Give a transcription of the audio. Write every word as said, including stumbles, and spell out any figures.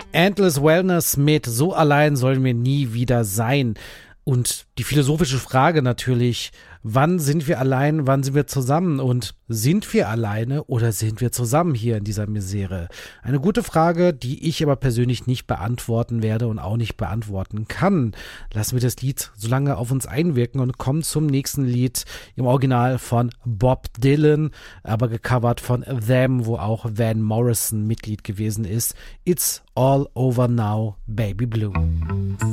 Endless Wellness mit So allein sollen wir nie wieder sein. Und die philosophische Frage natürlich, wann sind wir allein, wann sind wir zusammen? Und sind wir alleine oder sind wir zusammen hier in dieser Misere? Eine gute Frage, die ich aber persönlich nicht beantworten werde und auch nicht beantworten kann. Lassen wir das Lied so lange auf uns einwirken und kommen zum nächsten Lied im Original von Bob Dylan, aber gecovert von Them, wo auch Van Morrison Mitglied gewesen ist. It's all over now, baby blue.